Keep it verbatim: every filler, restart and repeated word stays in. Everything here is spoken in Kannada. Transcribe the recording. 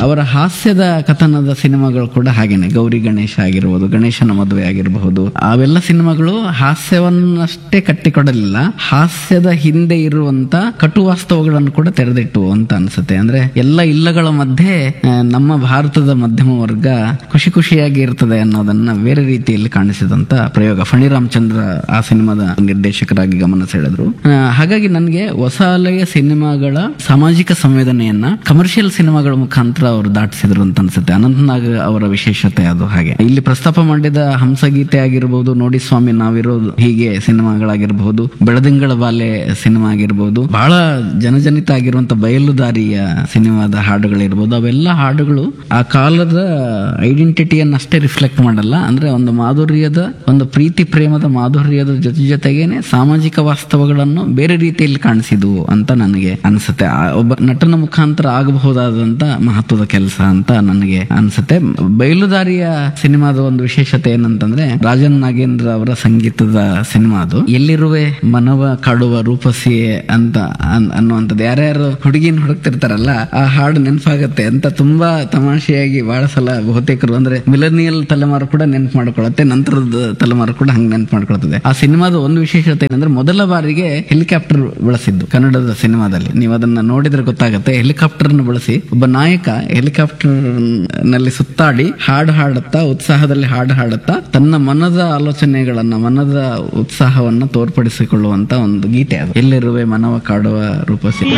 ಅವರ ಹಾಸ್ಯದ ಕಥನದ ಸಿನಿಮಾಗಳು ಕೂಡ ಹಾಗೇನೆ. ಗೌರಿ ಗಣೇಶ ಆಗಿರ್ಬೋದು, ಗಣೇಶನ ಮದುವೆ ಆಗಿರಬಹುದು, ಅವೆಲ್ಲ ಸಿನಿಮಾಗಳು ಹಾಸ್ಯವನ್ನಷ್ಟೇ ಕಟ್ಟಿಕೊಡಲಿಲ್ಲ, ಹಾಸ್ಯದ ಹಿಂದೆ ಇರುವಂತ ಕಟು ವಾಸ್ತವಗಳನ್ನು ಕೂಡ ತೆರೆದಿಟ್ಟು ಅಂತ ಅನ್ಸುತ್ತೆ. ಅಂದ್ರೆ ಎಲ್ಲ ಇಲ್ಲಗಳ ಮಧ್ಯೆ ನಮ್ಮ ಭಾರತದ ಮಧ್ಯಮ ವರ್ಗ ಖುಷಿ ಖುಷಿಯಾಗಿ ಇರ್ತದೆ ಅನ್ನೋದನ್ನ ಬೇರೆ ರೀತಿಯಲ್ಲಿ ಕಾಣಿಸಿದಂತ ಪ್ರಯೋಗ ಫಣಿ ರಾಮಚಂದ್ರ ಆ ಸಿನಿಮಾದ ನಿರ್ದೇಶಕರಾಗಿ ಗಮನ ಸೆಳೆದ್ರು. ಹಾಗಾಗಿ ನನಗೆ ಹೊಸ ಅಲೆಯ ಸಿನಿಮಾಗಳ ಸಾಮಾಜಿಕ ಸಂವೇದನೆಯನ್ನ ಕಮರ್ಷಿಯಲ್ ಸಿನಿಮಾಗಳ ಮುಖಾಂತರ ಅವರು ದಾಟಿಸಿದ್ರು ಅಂತ ಅನ್ಸುತ್ತೆ. ಅನಂತನಾಗ್ ಅವರ ವಿಶೇಷತೆ ಅದು. ಹಾಗೆ ಇಲ್ಲಿ ಪ್ರಸ್ತಾಪ ಮಾಡಿದ ಹಂಸಗೀತೆ ಆಗಿರಬಹುದು, ನೋಡಿ ಸ್ವಾಮಿ ನಾವಿರೋದು ಹೀಗೆ ಸಿನಿಮಾಗಳಾಗಿರಬಹುದು, ಬೆಳದಿಂಗಳ ಬಾಲೆ ಸಿನಿಮಾ ಆಗಿರಬಹುದು, ಬಹಳ ಜನಜನಿತ ಆಗಿರುವಂತ ಬಯಲುದಾರಿಯ ಸಿನಿಮಾದ ಹಾಡುಗಳಿರ್ಬೋದು, ಅವೆಲ್ಲ ಹಾಡುಗಳು ಆ ಕಾಲದ ಐಡೆಂಟಿಟಿಯನ್ನು ಅಷ್ಟೇ ರಿಫ್ಲೆಕ್ಟ್ ಮಾಡಲ್ಲ. ಅಂದ್ರೆ ಒಂದು ಮಾಧುರ್ಯದ, ಒಂದು ಪ್ರೀತಿ ಪ್ರೇಮದ ಮಾಧುರ್ಯದ ಜೊತೆ ಜೊತೆಗೇನೆ ಸಾಮಾಜಿಕ ವಾಸ್ತವಗಳನ್ನು ಬೇರೆ ರೀತಿಯಲ್ಲಿ ಕಾಣಿಸಿದ್ವು ಅಂತ ನನಗೆ ಅನ್ಸುತ್ತೆ. ಒಬ್ಬ ನಟನ ಮುಖಾಂತರ ಆಗಬಹುದಾದಂತ ಮಹತ್ವದ ಕೆಲಸ ಅಂತ ನನಗೆ ಅನ್ಸುತ್ತೆ. ಬಯಲುದಾರಿಯ ಸಿನಿಮಾದ ಒಂದು ವಿಶೇಷತೆ ಏನಂತಂದ್ರೆ ರಾಜನ್ ನಾಗೇಂದ್ರ ಅವರ ಸಂಗೀತದ ಸಿನಿಮಾ ಅದು. ಎಲ್ಲಿರುವೆ ಮನವ ಕಾಡುವ ರೂಪಸಿಯೇ ಅಂತ ಅನ್ನುವಂಥದ್ದು. ಯಾರ್ಯಾರು ಹುಡುಗಿನ ಹುಡುಕ್ತಿರ್ತಾರಲ್ಲ ಆ ಹಾಡು ನೆನಪಾಗತ್ತೆ ಅಂತ ತುಂಬಾ ತಮಾಷೆಯಾಗಿ ಬಹಳ ಸಲ ಬಹುತೇಕರು ಅಂದ್ರೆ ಮಿಲನಿಯಲ್ ತಲೆಮಾರು ಕೂಡ ನೆನಪು ಮಾಡ್ಕೊಳತ್ತೆ, ನಂತರದ ತಲೆಮಾರು ಕೂಡ ಹಂಗ ನೆನಪು ಮಾಡ್ಕೊಳ್ತದೆ. ಆ ಸಿನಿಮಾದ ಒಂದು ವಿಶೇಷತೆ ಏನಂದ್ರೆ ಮೊದಲ ಬಾರಿಗೆ ಹೆಲಿಕಾಪ್ಟರ್ ಬಳಸಿದ್ದು ಕನ್ನಡದ ಸಿನಿಮಾದಲ್ಲಿ. ನೀವು ಅದನ್ನ ನೋಡಿದ್ರೆ ಗೊತ್ತಾಗತ್ತೆ. ಹೆಲಿಕಾಪ್ಟರ್ ಬಳಸಿ ಒಬ್ಬ ನಾಯಕ ಹೆಲಿಕಾಪ್ಟರ್ ನಲ್ಲಿ ಸುತ್ತಾಡಿ ಹಾಡು ಹಾಡುತ್ತಾ, ಉತ್ಸಾಹದಲ್ಲಿ ಹಾಡು ಹಾಡುತ್ತಾ ತನ್ನ ಮನದ ಆಲೋಚನೆಗಳನ್ನ, ಮನದ ಉತ್ಸಾಹವನ್ನ ತೋರ್ಪಡಿಸಿಕೊಳ್ಳುವಂತ ಒಂದು ಗೀತೆ ಅದು. ಎಲ್ಲಿರುವೆ ಮನವ ಕಾಡುವ ರೂಪಸಿ.